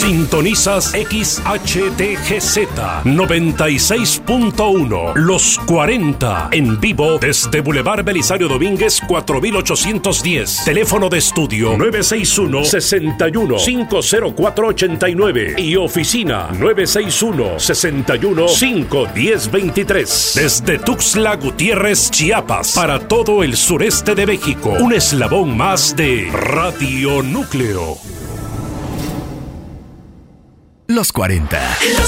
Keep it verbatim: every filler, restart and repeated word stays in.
Sintonizas X H T G Z noventa y seis punto uno, Los cuarenta, en vivo desde Boulevard Belisario Domínguez cuatro mil ochocientos diez. Teléfono de estudio nueve seis uno, seis uno, cinco cero cuatro ocho nueve y oficina nueve seis uno, seis uno, cinco uno cero dos tres. Desde Tuxtla Gutiérrez, Chiapas, para todo el sureste de México, un eslabón más de Radio Núcleo. Los cuarenta. Los